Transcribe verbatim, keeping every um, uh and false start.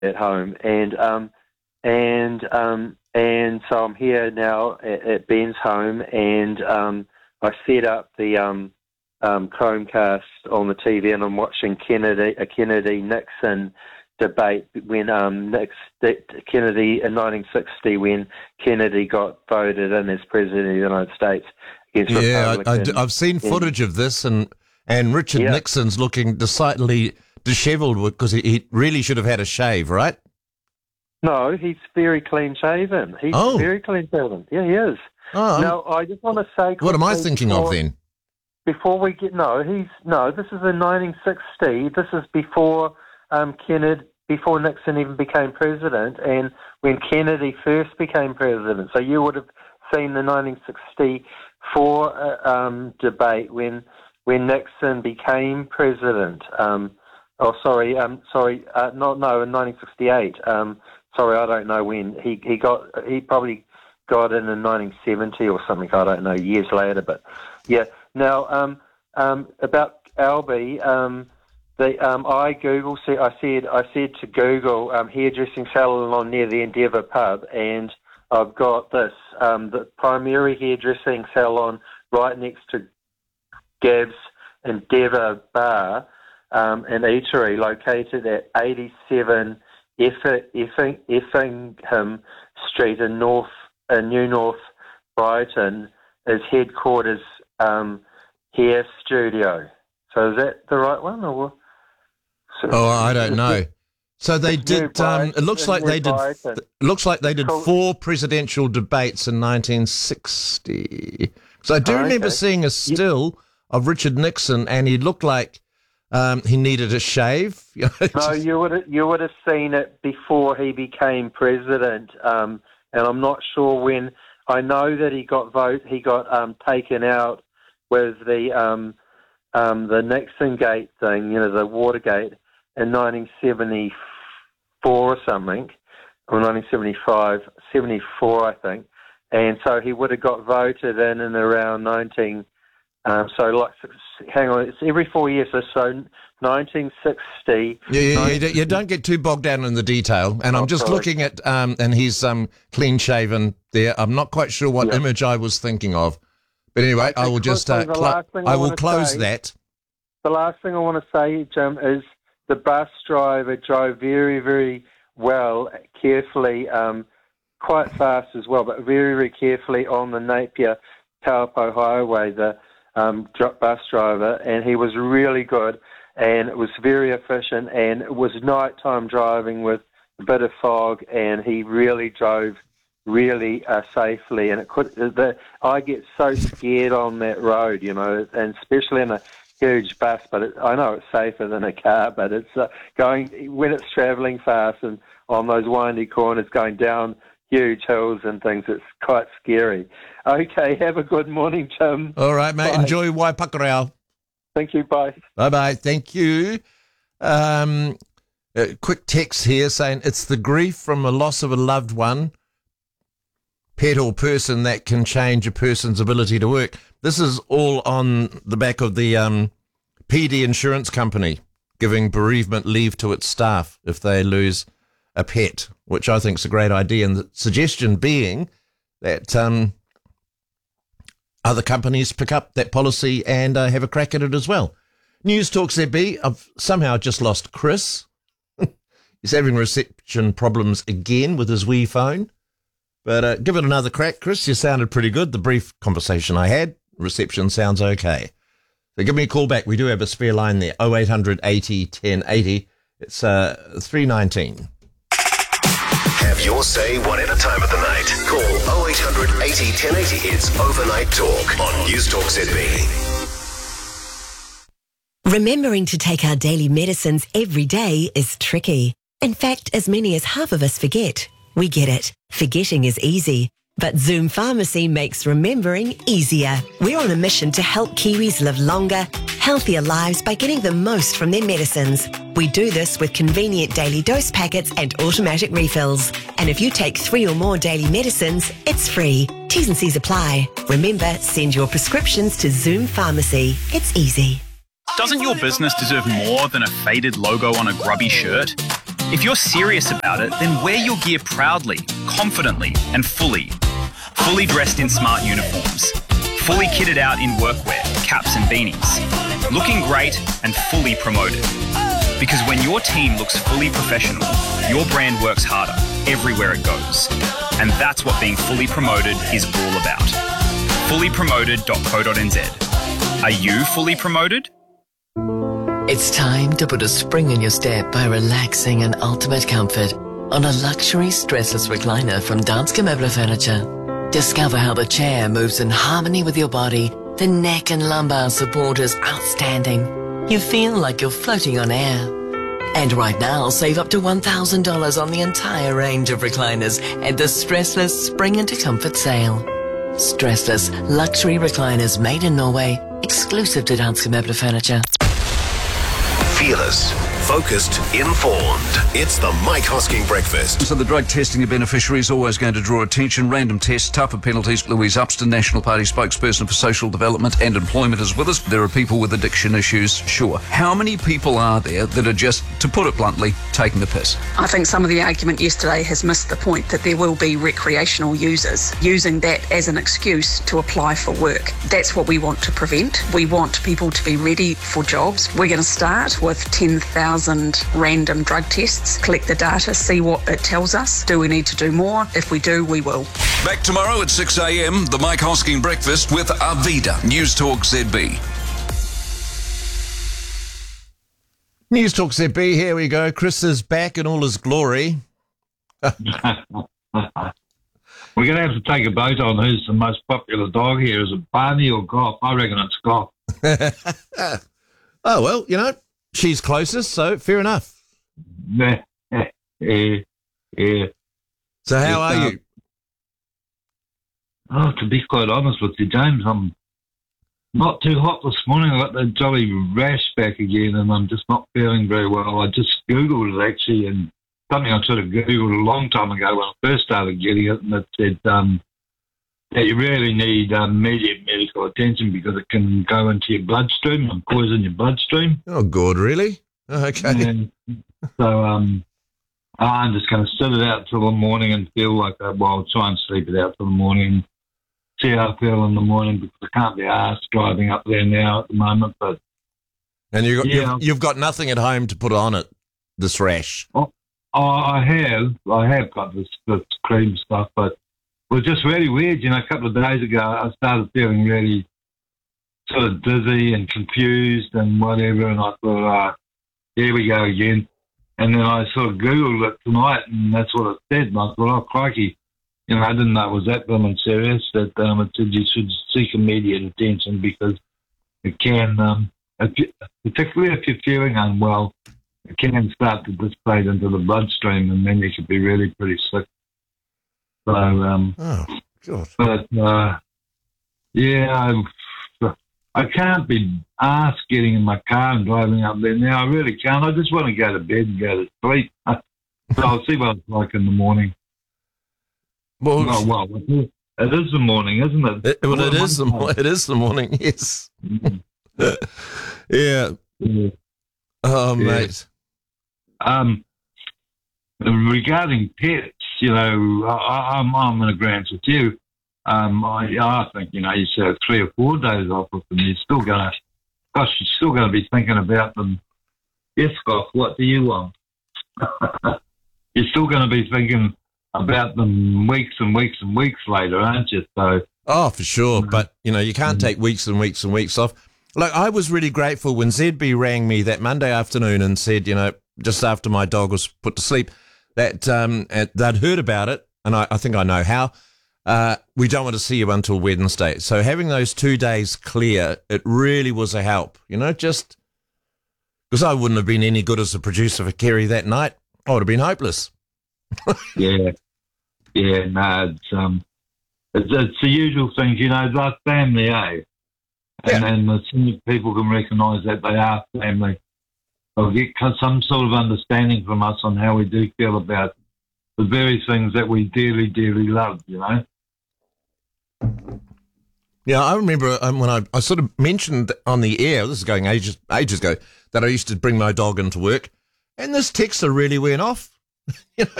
at home, and um, and um, and so I'm here now at, at Ben's home, and um, I set up the um, um, Chromecast on the T V, and I'm watching Kennedy, a Kennedy Nixon debate when um, Nix, Kennedy in nineteen sixty, when Kennedy got voted in as president of the United States against yeah, Republicans. I, I, I've seen footage of this, and and Richard yeah. Nixon's looking decidedly dishevelled because he, he really should have had a shave, right? No, he's very clean shaven. He's oh. very clean shaven. Yeah, he is. Oh, now, I just want to say... What am I thinking before, of then? Before we get... No, he's... No, this is in nineteen sixty. This is before um, Kennedy... before Nixon even became president, and when Kennedy first became president. So you would have seen the nineteen sixty-four uh, um, debate when when Nixon became president. Um, oh, sorry, um, sorry, uh, not no, in nineteen sixty-eight. Um, sorry, I don't know when he he got. He probably got in in nineteen seventy or something. I don't know, years later. But yeah, now um, um, about Albie. Um, The, um, I Google. I said I said to Google um, hairdressing salon near the Endeavour pub, and I've got this um, the primary hairdressing salon right next to Gab's Endeavour bar um, and eatery, located at eighty-seven Effingham Effingham Street in North in New North Brighton, is headquarters um, hair studio. So is that the right one, or? Oh, I don't know. So they did. Um, it looks like they did. It looks like they did four presidential debates in nineteen sixty. So I do oh, remember okay. seeing a still of Richard Nixon, and he looked like um, he needed a shave. No, you would have, you would have seen it before he became president, um, and I'm not sure when. I know that he got vote. He got um, taken out with the um, um, the Nixon Gate thing. You know, the Watergate. In nineteen seventy-four or something, or nineteen seventy-five, seventy-four, I think. And so he would have got voted in and around nineteen, um, so like, hang on, it's every four years or so, nineteen sixty. Yeah, yeah, yeah, you don't get too bogged down in the detail. And I'm just sorry. looking at, um, and he's um, clean shaven there. I'm not quite sure what yeah. image I was thinking of. But anyway, okay, I will just, uh, cl- I, I will close say, that. The last thing I want to say, Jim, is the bus driver drove very, very well, carefully, um, quite fast as well, but very, very carefully on the Napier Taupo Highway, the um, bus driver, and he was really good, and it was very efficient, and it was nighttime driving with a bit of fog, and he really drove really uh, safely, and it could. The, I get so scared on that road, you know, and especially in a huge bus, but it, I know it's safer than a car, but it's uh, going, when it's travelling fast and on those windy corners going down huge hills and things, it's quite scary. Okay, have a good morning, Tim. All right, mate. Bye. Enjoy Waipakarau. Thank you, bye. Bye-bye. Thank you. Um, a quick text here saying it's the grief from the loss of a loved one, pet or person, that can change a person's ability to work. This is all on the back of the um, P D Insurance Company giving bereavement leave to its staff if they lose a pet, which I think is a great idea. And the suggestion being that um, other companies pick up that policy and uh, have a crack at it as well. News Talk Z B. I've somehow just lost Chris. He's having reception problems again with his wee phone. But uh, give it another crack, Chris. You sounded pretty good. The brief conversation I had, reception sounds okay. So give me a call back. We do have a spare line there, oh eight hundred eighty ten eighty. It's uh, three nineteen. Have your say whatever time of the night. Call oh eight hundred eighty ten eighty. It's Overnight Talk on News Talk Z B. Remembering to take our daily medicines every day is tricky. In fact, as many as half of us forget. We get it. Forgetting is easy. But Zoom Pharmacy makes remembering easier. We're on a mission to help Kiwis live longer, healthier lives by getting the most from their medicines. We do this with convenient daily dose packets and automatic refills. And if you take three or more daily medicines, it's free. T's and C's apply. Remember, send your prescriptions to Zoom Pharmacy. It's easy. Doesn't your business deserve more than a faded logo on a grubby shirt? If you're serious about it, then wear your gear proudly, confidently, and fully. Fully dressed in smart uniforms. Fully kitted out in workwear, caps and beanies. Looking great and fully promoted. Because when your team looks fully professional, your brand works harder everywhere it goes. And that's what being fully promoted is all about. fully promoted dot co dot n z. Are you fully promoted? It's time to put a spring in your step by relaxing in ultimate comfort on a luxury stressless recliner from Danske Møbler Furniture. Discover how the chair moves in harmony with your body. The neck and lumbar support is outstanding. You feel like you're floating on air. And right now, save up to one thousand dollars on the entire range of recliners at the Stressless Spring into Comfort sale. Stressless luxury recliners made in Norway, exclusive to Danske Møbler Furniture. Fearless, focused, informed. It's the Mike Hosking Breakfast. So the drug testing of beneficiaries is always going to draw attention. Random tests, tougher penalties. Louise Upston, National Party spokesperson for social development and employment, is with us. There are people with addiction issues, sure. How many people are there that are just, to put it bluntly, taking the piss? I think some of the argument yesterday has missed the point that there will be recreational users using that as an excuse to apply for work. That's what we want to prevent. We want people to be ready for jobs. We're going to start with ten thousand random drug tests, collect the data, see what it tells us. Do we need to do more? If we do, we will. Back tomorrow at six a.m, the Mike Hosking Breakfast with Arvida, News Talk Z B. News Talk Z B, here we go. Chris is back in all his glory. We're going to have to take a vote on who's the most popular dog here. Is it Barney or Goff? I reckon it's Goff. Oh, well, you know, she's closest, so fair enough. Yeah, yeah, yeah. So how It's, are uh, you? Oh, to be quite honest with you, James, I'm not too hot this morning. I got the jolly rash back again, and I'm just not feeling very well. I just Googled it, actually, and something I sort of Googled a long time ago when I first started getting it, and it said um, that you really need um, immediate medical attention because it can go into your bloodstream and poison your bloodstream. Oh, good, really? Oh, okay. And so um, I'm just going to sit it out till the morning and feel like, I, well, I'll try and sleep it out till the morning, see how I feel in the morning because I can't be asked driving up there now at the moment. But And you got, Yeah. you've, you've got nothing at home to put on it, this rash. oh, I have, I have got this, this cream stuff, but it was just really weird. You know, a couple of days ago, I started feeling really sort of dizzy and confused and whatever, and I thought, uh, here we go again. And then I sort of Googled it tonight, and that's what it said. And I thought, oh, crikey. You know, I didn't know it was that blooming serious, that um, it said you should seek immediate attention because it can, um, if you, particularly if you're feeling unwell, it can start to dissipate into the bloodstream, and then you could be really pretty sick. So, um, Oh, God. but, uh, yeah, I, I can't be asked getting in my car and driving up there now. I really can't. I just want to go to bed and go to sleep. So I'll see what it's like in the morning. Well, Oh, well, it is, it is the morning, isn't it? it, well, it What is the am I mo- it is the morning. Yes. saying? Yeah. Yeah. Oh, Yeah. mate. Um, regarding pets, you know, I, I'm I'm in agreement with you. Um, I, I think you know you should have three or four days off with them. You're still gonna, gosh, you're still gonna be thinking about them. Yes, Goff, what do you want? You're still gonna be thinking about them weeks and weeks and weeks later, aren't you? So. Oh, for sure. But, you know, you can't take weeks and weeks and weeks off. Like, I was really grateful when Z B rang me that Monday afternoon and said, you know, just after my dog was put to sleep, that um, they'd heard about it, and I, I think I know how. Uh, we don't want to see you until Wednesday. So having those two days clear, it really was a help, you know, just because I wouldn't have been any good as a producer for Kerry that night. I would have been hopeless. Yeah, yeah, no, it's um, it's, it's the usual things, you know, like family, eh? And Yeah. and as soon as people can recognise that they are family, they'll get some sort of understanding from us on how we do feel about the very things that we dearly, dearly love, you know. Yeah, I remember um, when I, I sort of mentioned on the air, this is going ages ages ago, that I used to bring my dog into work. And this texter really went off. You know,